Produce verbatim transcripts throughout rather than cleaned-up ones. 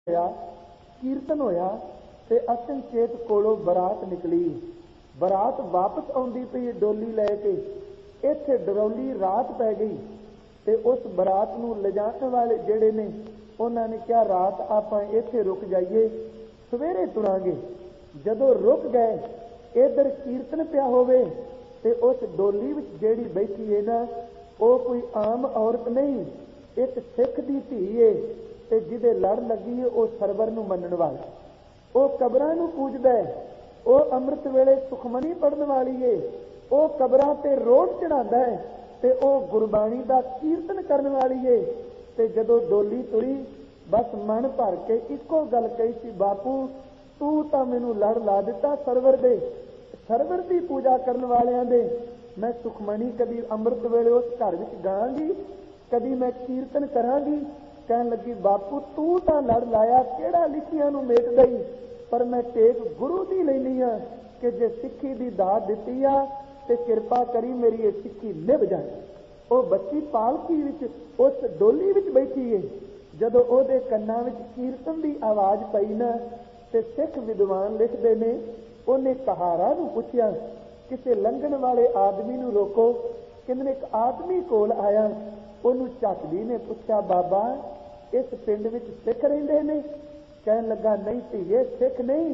होया, कीर्तन होया ते अचनचेत कोलों बरात निकली। बरात वापस आउंदी पई डोली लैके, इत्थे डरौली रात पै गई ते उस बरात नूं लिजाण वाले जिहड़े ने उन्हां ने कहा रात आपां इत्थे रुक जाइए, सवेरे तुरांगे। जदों रुक गए, इधर कीर्तन पिया होवे ते उस डोली विच जिहड़ी बैठी है ना, वो कोई आम औरत नहीं, एक सिख दी धी है ते जिहदे लड़ लगी है वो सरवर नूं मनण वाला, वो कबरां नूं पूजदा है, वो अमृत वेले सुखमनी पढ़न वाली है, वो कबरां ते रोट चढ़ांदा है ते वो गुरबाणी दा कीर्तन करन वाली है। ते जदों डोली तुरी बस मन भर के इक्को गल कही सी, बापू तू तां मैनूं लड़ ला दिता सरवर दे, सरवर की पूजा करने वालियां दे। मैं सुखमनी कभी अमृत वेले उस घर विच गांगी, कभी मैं कीर्तन करांगी। कहन लगी बापू तू तां लड़ लाया, किहड़ा लिखियां नूं मेट गई, पर मैं टेक गुरु दी लैनी आ कि जे सिੱਖੀ दी दात दित्ती आ ते किरपा करी मेरी ये सिੱਖੀ निभ जाए। वो बच्ची पालकी विच उस डोली विच बैठी है। जदों ओहदे कन्नां विच कीर्तन दी आवाज़ पई ना, ते सिख विद्वान लिखदे ने उन्हें कहारा नूं पुछया, किसी लंघण वाले आदमी नूं रोको। किन्ने एक आदमी कोल आया, उन्होंने झकदी ने पूछा, बाबा इस पिंड विच सिख रहिंदे ने? कहन लगा नहीं धीए, सिख नहीं,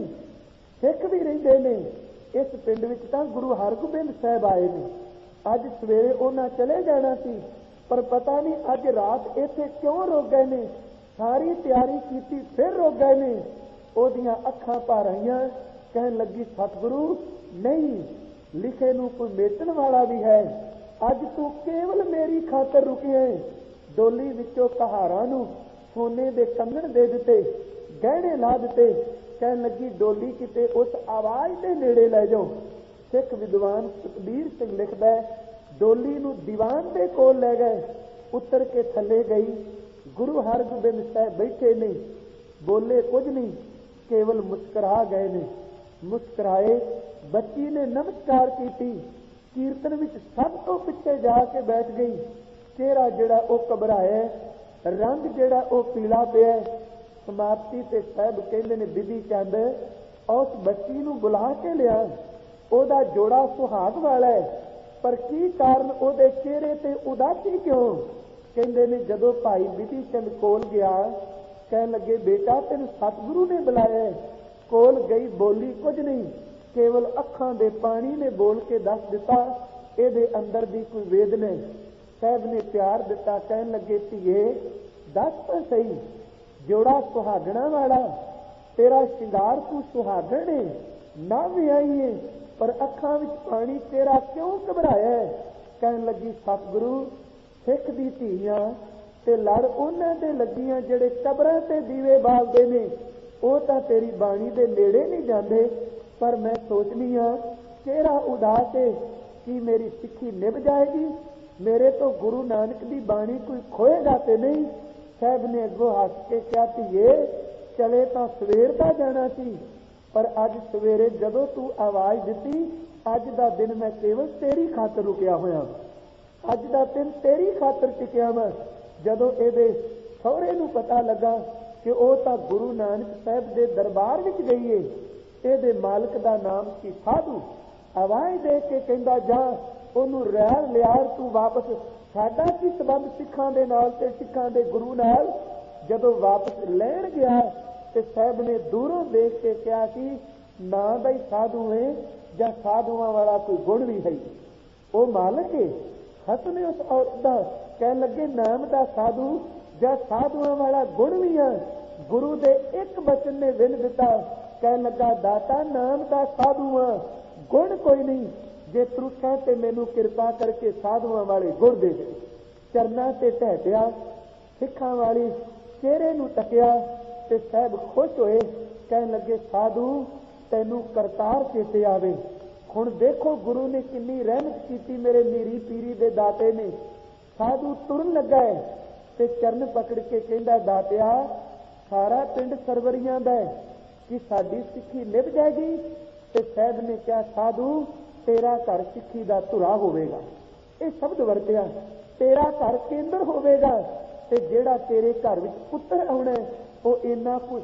सिख भी रहिंदे ने। इस पिंड विच तां गुरु हरगोबिंद साहब आए ने, अज सवेरे उन्हां चले जाना सी, पर पता नहीं अज रात इत्थे क्यों रुक गए ने। सारी तैयारी कीती फिर रुक गए ने। ओदियां अखां भर आईयां, कहन लगी सतगुरु नहीं, लिखे नूं कोई मेटण वाला भी है, अज तू केवल मेरी खातर रुके है। डोली विचों कहारां नूं सोने दे कंगण दे दिते, गहने ला दिते। कहन लगी डोली किते उस आवाज़ दे नेड़े लै जाओ। सिख विद्वान सुखबीर सिंह लिखदा है, डोली नूं दीवान दे कोल लै गए, उतर के थले गई। गुरु हरगोबिंद साहब बैठे नहीं, बोले कुछ नहीं, केवल मुस्करा गए ने। मुस्कराए, बच्ची ने नमस्कार की, कीर्तन विच सब तो पिछे जाके बैठ गई। चेहरा जिहड़ा वो घबराया, रंग जिहड़ा वो पीला पिया। समाप्ति ते साहब कहंदे ने विधि चंद उस बच्ची नूं बुला के लिया, ओदा जोड़ा सुहाग वाला है, पर की कारण ओदे चेहरे ते उदासी क्यों? कहंदे ने जदों भाई विधि चंद कोल गया, कहन लगे बेटा तेनूं सतगुरु ने बुलाया है। कोल गई, बोली कुछ नहीं, केवल अखां दे पानी ने बोल के दस दिता इहदे अंदर दी कोई वेदना। साहब ने प्यार दिता, कहन लगे धीए दस तो सही, जोड़ा सुहागणा वाला, तेरा शिंगार तू सुहागण है, ना भी आई है, पर अखां विच पानी तेरा क्यों घबराया है? कहन लगी सतगुरु सिख दी धीआं ते लड़ उन्हां दे लगियां जिहड़े कबरां ते दीवे बालदे ने, वो तां तेरी बाणी दे नेड़े नहीं जांदे, पर मैं सोचनी हाँ चेहरा उदास है कि मेरी सिੱਖੀ निभ जाएगी, मेरे तो गुरु नानक दी बाणी कोई खोएगा ते नहीं। साहब ने अगों हस के कहा धीए चले तां सवेर दा जाना सी, पर अज सवेरे जदों तू आवाज़ दिती, अज दा दिन मैं केवल तेरी खातर रुकिया होया, अज दा दिन तेरी खातर टिकिया मैं। जदों इहदे सहुरे नूं पता लगा कि वह तां गुरु नानक साहब दे दरबार विच गई है, इहदे मालिक दा नाम सी साधु, आवाज़ दे के कहंदा जा ओनू रैल लियार तू वापस। साडा की संबंध सिखां दे नाल ते सिखां दे गुरु नाल? जदों वापस लैण गया ते साहब ने दूरों देख के कहा कि ना दा ही साधु है जां साधुआं वाला कोई गुण भी है, वो मालिक है। हसन उस औरत दा, कहन लगे नाम दा साधु जां साधुआं वाला गुण भी है। गुरु दे एक बचन ने विन दिता, कहन लगा दाता नाम दा साधु आ, गुण कोई नहीं, जे त्रुठा ते मैनू किरपा करके साधुआं वाले गुण दे दे। चरना ते ढह पिया, सिखां वाली चेहरे नूं तकिया ते साहब खुश होए। कहन लगे साधु तैनू करतार चेते आवे, हुण देखो गुरु ने किन्नी रहमत की मेरे मीरी पीरी दे दाते ने। साधु तुरन लगा है ते चरण पकड़ के कहंदा दातिया सारा पिंड सरवरियां दा है कि साडी सिੱਖੀ निभ जाएगी। ते साहब ने कहा साधु तेरा घर सिੱਖੀ दा धुरा होवेगा, ये शब्द वरतिया, तेरा घर केंद्र होवेगा, ते जेड़ा तेरे घर विच पुत्र आउणा वो इन्ना कुछ